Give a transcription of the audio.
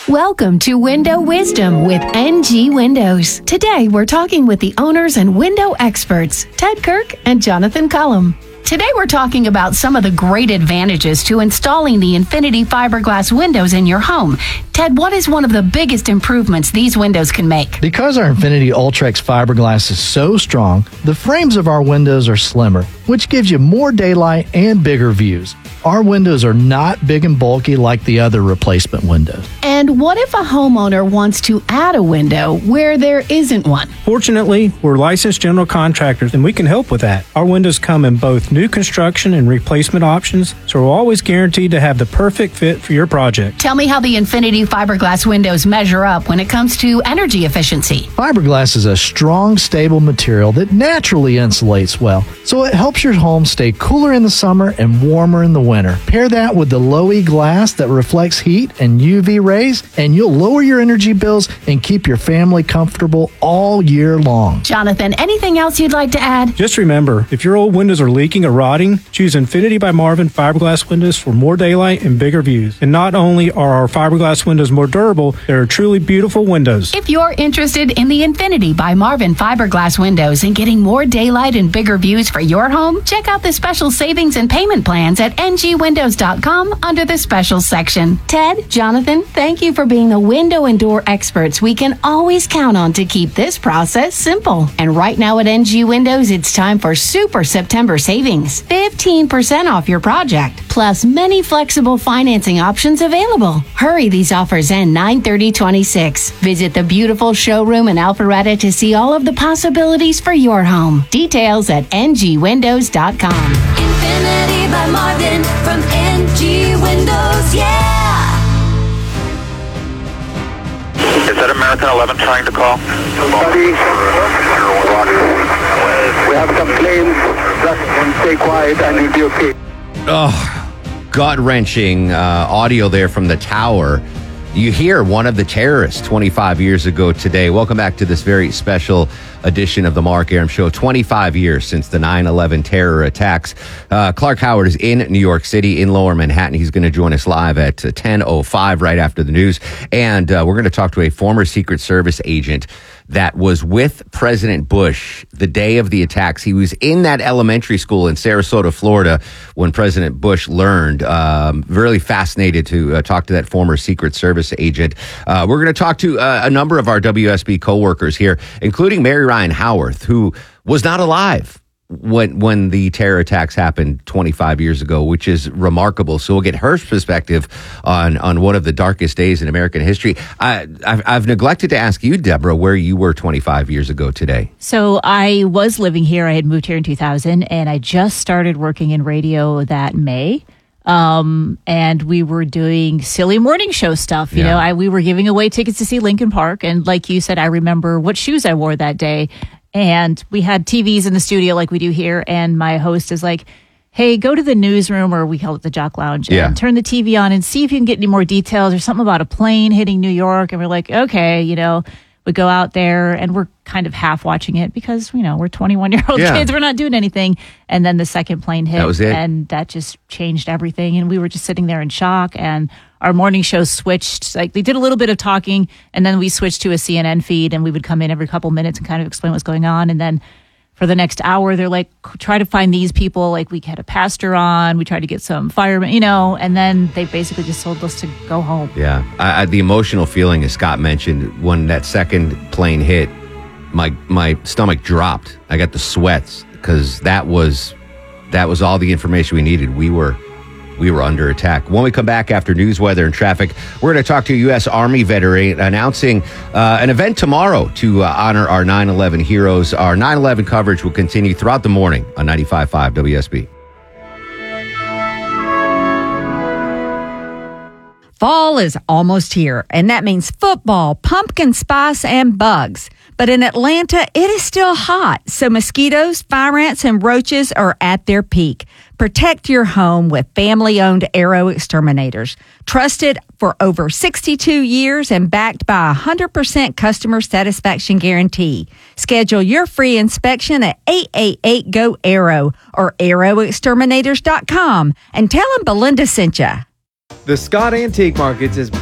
Welcome to Window Wisdom with NG Windows. Today, we're talking with the owners and window experts, Ted Kirk and Jonathan Cullum. Today, we're talking about some of the great advantages to installing the Infinity fiberglass windows in your home. Ted, what is one of the biggest improvements these windows can make? Because our Infinity Ultrex fiberglass is so strong, the frames of our windows are slimmer, which gives you more daylight and bigger views. Our windows are not big and bulky like the other replacement windows. And what if a homeowner wants to add a window where there isn't one? Fortunately, we're licensed general contractors and we can help with that. Our windows come in both new construction and replacement options, so we're always guaranteed to have the perfect fit for your project. Tell me how the Infinity fiberglass windows measure up when it comes to energy efficiency. Fiberglass is a strong, stable material that naturally insulates well, so it helps your home stay cooler in the summer and warmer in the winter. Pair that with the low-E glass that reflects heat and UV rays, and you'll lower your energy bills and keep your family comfortable all year long. Jonathan, anything else you'd like to add? Just remember, if your old windows are leaking or rotting, choose Infinity by Marvin fiberglass windows for more daylight and bigger views. And not only are our fiberglass windows more durable, they're truly beautiful windows. If you're interested in the Infinity by Marvin fiberglass windows and getting more daylight and bigger views for your home, check out the special savings and payment plans at ngwindows.com under the specials section. Ted, Jonathan, thank you for being the window and door experts we can always count on to keep this process simple. And right now at NG Windows, it's time for Super September savings. 15% off your project, plus many flexible financing options available. Hurry, these offers end 9/30/26. Visit the beautiful showroom in Alpharetta to see all of the possibilities for your home. Details at ngwindows.com. Infinity by Marvin from NG Windows, yeah! Is that American 11 trying to call? Buddy, we have some claims. Just stay quiet and you'll be okay. Oh, gut-wrenching audio there from the tower. You hear one of the terrorists 25 years ago today. Welcome back to this very special edition of the Mark Arum Show. 25 years since the 9/11 terror attacks. Clark Howard is in New York City, in Lower Manhattan. He's going to join us live at 10:05 right after the news. And we're going to talk to a former Secret Service agent that was with President Bush the day of the attacks. He was in that elementary school in Sarasota, Florida, when President Bush learned. Really fascinated to talk to that former Secret Service agent. We're going to talk to a number of our WSB coworkers here, including Mary Ryan Howarth, who was not alive when the terror attacks happened 25 years ago, which is remarkable. So we'll get her perspective on one of the darkest days in American history. I've neglected to ask you, Deborah, where you were 25 years ago today. So I was living here. I had moved here in 2000, and I just started working in radio that May. And we were doing silly morning show stuff. You know, we were giving away tickets to see Linkin Park. And like you said, I remember what shoes I wore that day. And we had TVs in the studio like we do here. And my host is like, hey, go to the newsroom, or we call it the Jock Lounge, and turn the TV on and see if you can get any more details or something about a plane hitting New York. And we're like, okay, you know, we go out there and we're kind of half watching it because, you know, we're 21-year-old kids. We're not doing anything. And then the second plane hit. That was it. And that just changed everything. And we were just sitting there in shock. And our morning show switched. Like, they did a little bit of talking, and then we switched to a CNN feed, and we would come in every couple minutes and kind of explain what's going on. And then for the next hour, they're like, try to find these people. Like, we had a pastor on. We tried to get some firemen, you know, and then they basically just told us to go home. Yeah. The emotional feeling, as Scott mentioned, when that second plane hit, my stomach dropped. I got the sweats because that was all the information we needed. We were under attack. When we come back after news, weather, and traffic, we're going to talk to a U.S. Army veteran announcing an event tomorrow to honor our 9/11 heroes. Our 9/11 coverage will continue throughout the morning on 95.5 WSB. Fall is almost here, and that means football, pumpkin spice, and bugs. But in Atlanta, it is still hot, so mosquitoes, fire ants, and roaches are at their peak. Protect your home with family-owned Arrow Exterminators. Trusted for over 62 years and backed by a 100% customer satisfaction guarantee. Schedule your free inspection at 888-GO-ARROW or arrowexterminators.com and tell them Belinda sent you. The Scott Antique Markets is